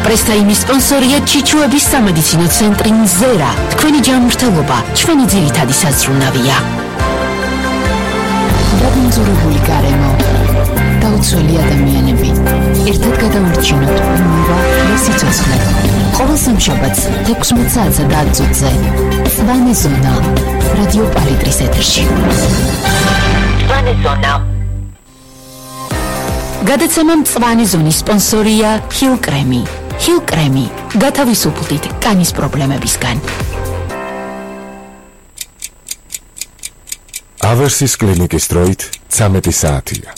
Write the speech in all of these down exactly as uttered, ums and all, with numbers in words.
პრესტაიმის სპონსორია ჩიჩუების სამედიცინო ცენტრი მზერა. თქვენი ჯანმრთელობა ჩვენი ძირითადი საზრუნავია. დაბინძურებული გარემო, დაუცველი ადამიანები, ერთად გადავარჩინოთ მიღვა და სიცოცხლე. ყოველ სამშაბათს ექვსმეტ საათსა და ათ წუთზე მწვანე ზონა რადიო პალიტრის ეთერში. მწვანე ზონა. გადაცემა მწვანე ზონის სპონსორია ჰილ კრემი. ჰილ კრემი გათავისუფლდით კანის პრობლემებისგან. ავერსის კლინიკის დროით ცამეტი საათია.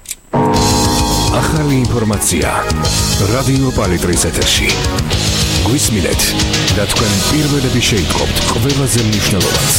ახალი ინფორმაცია რადიო პალიტრის ეთერში. გვისმინეთ და თქვენ პირველები შეიტყობთ ყველაზე მნიშვნელოვანს.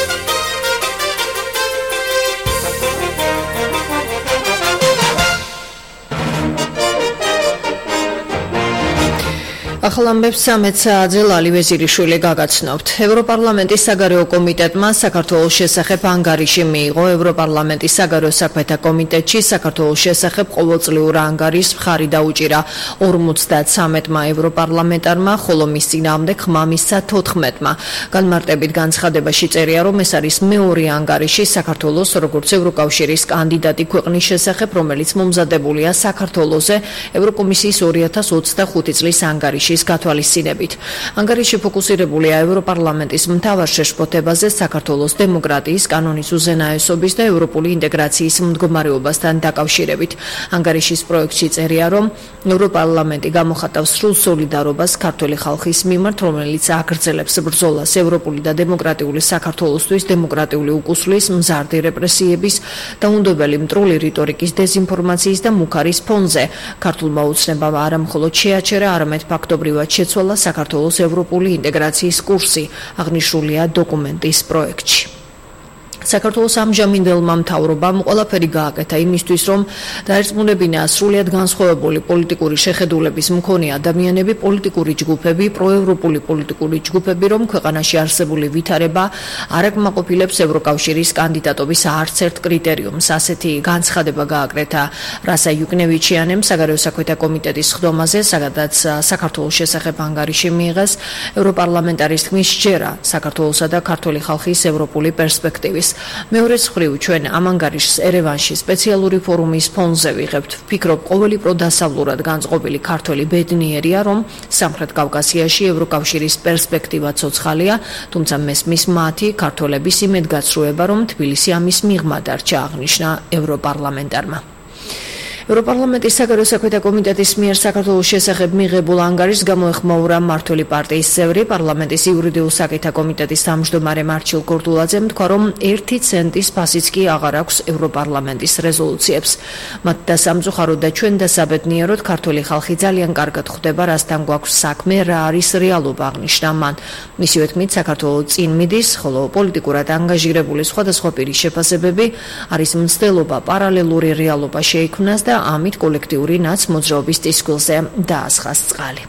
ახალ ამბებს ცამეტ საათზე ლალი ვეზირიშვილი გაგაცნობთ. ევროპარლამენტის საგარეო კომიტეტმა საქართველოს შესახებ ანგარიში მიიღო. ევროპარლამენტის საგარეო საქმეთა კომიტეტში საქართველოს შესახებ ყოველწლიურ ანგარიშს მხარი დაუჭირა ორმოცდათრამეტმა ევროპარლამენტარმა, ხოლო მის წინააღმდეგ ხმა მისცა თოთხმეტმა. განმარტებით განცხადებაში წერია, რომ ეს არის მეორე ანგარიში საქართველოს როგორც ევროკავშირის კანდიდატი ქვეყნის შესახებ, რომელიც მომზადებულია საქართველოზე ევროკომისიის ორი ათას ოცდახუთი წლის ანგარიში გათვალისწინებით. ანგარიში ფოკუსირებულია ევროპარლამენტის მთავარ შეშფოთებაზე საქართველოს დემოკრატიის, კანონის უზენაესობის და ევროპული ინტეგრაციის მდგომარეობასთან დაკავშირებით. ანგარიშის პროექტში წერია, რომ ევროპარლამენტი გამოხატავს სრულ სოლიდარობას ქართველი ხალხის მიმართ, რომელიც აგრძელებს ბრძოლას ევროპული და დემოკრატიული საქართველოსთვის დემოკრატიული უკუსლის, მზარდი რეპრესიების, დაუნდობელი მტრული რიტორიკის, დეზინფორმაციის და მუქარის ფონზე. ქართულმა ოცნებამ არა მხოლოდ შეაჩერა, არამედ ფაქტობრივად შეცვალა საქართველოს ევროპული ინტეგრაციის კურსი, აღნიშნულია დოკუმენტის პროექტში. საქართველოს ამჟამინდელმა მთავრობამ ყველაფერი გააკეთა იმისთვის, რომ დაერწმუნებინა სრულიად განსხვავებული პოლიტიკური შეხედულების მქონე ადამიანები, პოლიტიკური ჯგუფები, პროევროპული პოლიტიკური ჯგუფები, რომ ქვეყანაში არსებული ვითარება არ აკმაყოფილებს ევროკავშირის კანდიდატობის არც ერთ კრიტერიუმს. ასეთი განცხადება გააკეთა რასა იუკნევიჩიანემ საგარეო საქმეთა კომიტეტის სხდომაზე, სადაც საქართველოს შესახებ ანგარიში მიიღეს. ევროპარლამენტარის თქმის სჯერა საქართველოსა და ქართული ხალხის ევროპული პერსპექტივის. მეორე მხრივ, ჩვენ ამ ანგარიშს ერევანში სპეციალური ფორუმის ფონზე ვიღებთ. ვფიქრობ, ყოველი პროდასავლურად განწყობილი ქართველი ბედნიერია, რომ სამხრეთ კავკასიაში ევროკავშირის პერსპექტივა ცოცხალია, თუმცა მესმის მათი ქართველების იმედგაცრუება, რომ თბილისი ამის მიღმა დარჩა, აღნიშნა ევროპარლამენტარმა. ევროპარლამენტის საგარეო საქმეთა კომიტეტის მიერ საქართველოს შესახებ მიღებულ ანგარიშს გამოეხმაურა მმართველი პარტიის წევრი, პარლამენტის იურიდიულ საკითხთა კომიტეტის თავმჯდომარე მარჩილ გორდულაძემ თქვა, რომ ერთი ცენტის ფასიც კი აღარ აქვს ევროპარლამენტის რეზოლუციებს. მათ დასამწუხაროდ და ჩვენ დასაბედნიეროდ ქართული ხალხი ძალიან კარგად ხვდება, რასთან გვაქვს საქმე, რა არის რეალობა, აღნიშნა მან. მისივე თქმით, საქართველოს წინ მიდის, ხოლო პოლიტიკურად ანგაჟირებული სხვადასხვა პირის შეფასებები არის მცდელობა პარალელური რეალობა შეიქმნას და ამით კოლექტიური ნაცმოძრაობის ტისკვილზე დაასხას წყალი.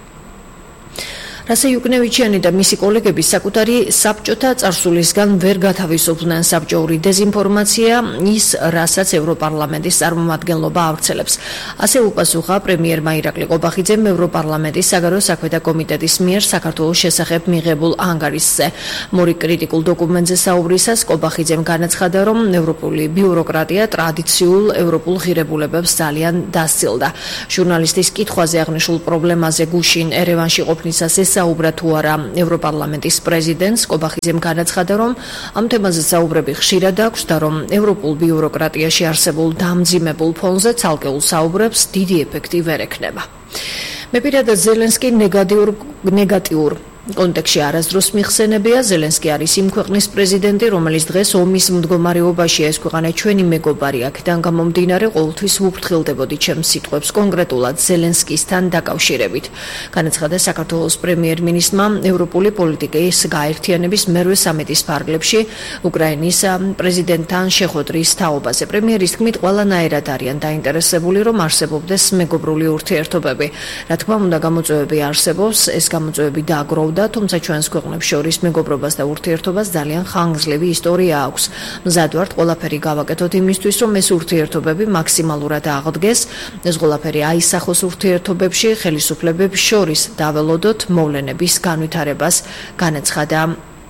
რასა იუკნევიჩიანი და მისი კოლეგები საკუთარი საბჭოთა წარსულისგან ვერ გათავისუფლდნენ საბჭოური დეზინფორმაცია ის, რასაც ევროპარლამენტის წარმომადგენლობა ავრცელებს. ასე უპასუხა პრემიერმა ირაკლი ყობახიძემ ევროპარლამენტის საგარეო საქმეთა კომიტეტის მიერ საქართველოს შესახებ მიღებულ ანგარიშზე. მორი კრიტიკულ დოკუმენტზე საუბრისას ყობახიძემ განაცხადა, რომ ევროპული ბიუროკრატია ტრადიციულ ევროპულ ღირებულებებს ძალიან დასცილდა. ჟურნალისტის კითხვაზე აღნიშნულ პრობლემაზე გუშინ ერევანში ყოფნისას საუბრა თუ არა ევროპარლამენტის პრეზიდენტს, ყობახიძემ განაცხადა, რომ ამ თემაზე საუბრები ხშირად აქვს და რომ ევროპულ ბიუროკრატიაში არსებულ დამძიმებულ ფონზე ცალკეულ საუბრებს დიდი ეფექტი ვერ ექნება. მე პირადად ზელენსკი ნეგატიურ ნეგატიურ კონტექსტში არასდროს მიხსენებია. ზელენსკი არის იმ ქვეყნის პრეზიდენტი, რომელიც დღეს ომის მდგომარეობაშია. ეს ქვეყანა ჩვენი მეგობარი, აქედან გამომდინარე ყოველთვის ვუფრთხილდებოდი ჩემს სიტყვებს კონკრეტულად ზელენსკისთან დაკავშირებით. განაცხადა საქართველოს პრემიერ-მინისტრმა ევროპული პოლიტიკის გაერთიანების მერვე სამიტის ფარგლებში უკრაინის პრეზიდენტთან შეხვედრის თაობაზე. პრემიერის თქმით, ყველანაირად არიან დაინტერესებული, რომ არსებობდეს მეგობრული ურთიერთობები. რა თქმა უნდა, გამოწვევები არსებობს, ეს გამოწვევები დააგროვდა ვნახავდა, თუმცა ჩვენს ქვეყნებს შორის მეგობრობას და ურთიერთობას ძალიან ხანგრძლივი ისტორია აქვს. მზად ვართ ყველაფერი გავაკეთოთ იმისთვის, რომ ეს ურთიერთობები მაქსიმალურად აღდგეს, ეს ყველაფერი აისახოს ურთიერთობებში, ხელისუფლებებს შორის დაველოდოთ მოვლენების განვითარებას, განაცხადა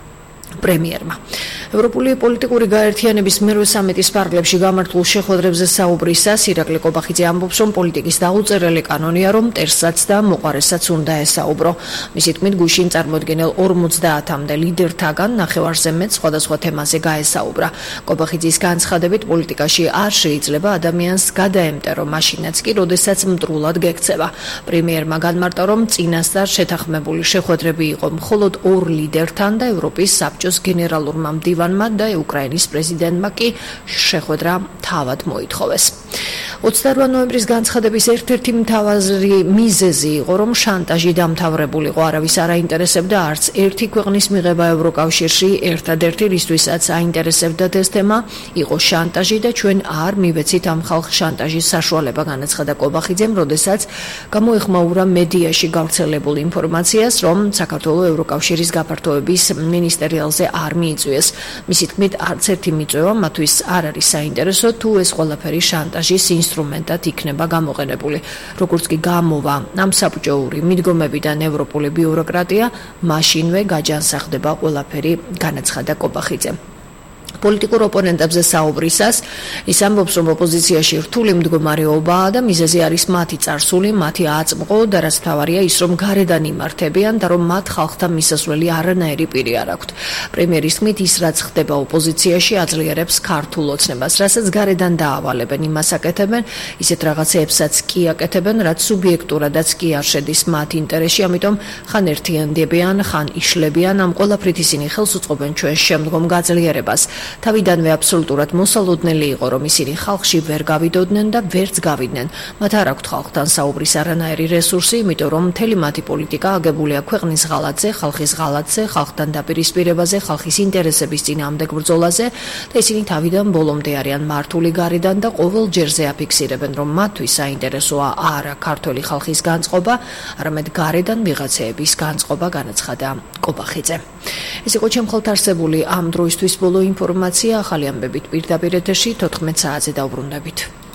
პრემიერმა. ევროპული პოლიტიკური გაერთიანების მერვე სამიტის პარლამენტში გამართულ შეხვედრებზე საუბრისას ირაკლი კობახიძე ამბობს, რომ პოლიტიკის დაუწერელი კანონია, რომ მტერსაც და მოყარესაც უნდა ესაუბრო. მისი თქმით, გუშინ წარმოდგენილ ორმოცდაათამდე ლიდერთაგან ნახევარზე მეტ სხვადასხვა თემაზე გაესაუბრა. კობახიძის განცხადებით, პოლიტიკაში არ შეიძლება ადამიანს გადაემტერო, მაშინაც კი, როდესაც მტრულად გექცევა. პრემიერმა განმარტა, რომ წინასწარ შეთანხმებული შეხვედრები იყო მხოლოდ ორ ლიდერთან და ევროპის საბჭოს გენერალურმა მდივანმა და უკრაინის პრეზიდენტმა კი შეხვედრა თავად მოითხოვეს. ოცდაოთხ ნოემბრის განცხადების ერთ-ერთი მთავარი მიზეზი იყო, რომ შანტაჟი დამთავრებულიყო, არავის არ აინტერესებდა არც ერთი ქვეყნის მიღება ევროკავშირში, ერთადერთი რისთვისაც აინტერესებდა ეს თემა, იყო შანტაჟი და ჩვენ არ მივეცით ამ ხალხ შანტაჟის საშუალება, განაცხადა კობახიძემ, როდესაც გამოეხმაურა მედიაში გავრცელებულ ინფორმაციას, რომ საქართველოს ევროკავშირის გაფართოების მინისტერიალზე არ მიიწვიეს. მისი თქმით, არც ერთი მიწვევა მათთვის არ არის საინტერესო, თუ ეს ყველაფერი შანტაჟის ინსტრუმენტად იქნება გამოყენებული. როგორც კი გამოვა ამ საბჭოური მიდგომებიდან ევროპული ბიუროკრატია, მაშინვე გაჯანსაღდება ყველაფერი, განაცხადა კობახიძემ. პოლიტიკურ ოპონენტებზე საუბრისას ის ამბობს, რომ ოპოზიციაში რთული მდგომარეობაა და მიზეზი არის მათი წარსული, მათი აწმყო და რაც მთავარია ის, რომ გარედან იმართებიან და რომ მათ ხალხთან მისასვლელი არანაირი პირი არ აქვთ. პრემიერის თქმით, ის რაც ხდება ოპოზიციაში აძლიერებს ქართულ ოცნებას, რასაც გარედან დაავალებენ, იმას აკეთებენ, ისეთ რაღაცეებსაც კი აკეთებენ, რაც სუბიექტურადაც კი არ შედის მათ ინტერესში, ამიტომ ხან ერთიანდებიან, ხან იშლებიან, ამ ყველაფრით ისინი ხელს უწყობენ ჩვენს შემდგომ გაძლიერებას. თავიდანვე აბსოლუტურად მოსალოდნელი იყო, რომ ისინი ხალხში ვერ გავიდოდნენ და ვერც გავიდნენ. მათ არ აქვთ ხალხთან საუბრის არანაირი რესურსი, იმიტომ რომ მთელი მათი პოლიტიკა აგებულია ქვეყნის ღალატზე, ხალხის ღალატზე, ხალხთან დაპირისპირებაზე, ხალხის ინტერესების წინააღმდეგ ბრძოლაზე და ისინი თავიდან ბოლომდე არიან მართული გარედან და ყოველ ჯერზე აფიქსირებენ, რომ მათთვის საინტერესოა არა ქართველი ხალხის განწყობა, არამედ გარედან ვიღაცეების განწყობა, განაცხადა კობახიძე. ეს იყო ჩემხალთ არსებული ამ დროისთვის ბოლო ინფორმაცია, ახალი ამბებით პირდაპირ ეთერში თოთხმეტ საათზე დავბრუნდებით.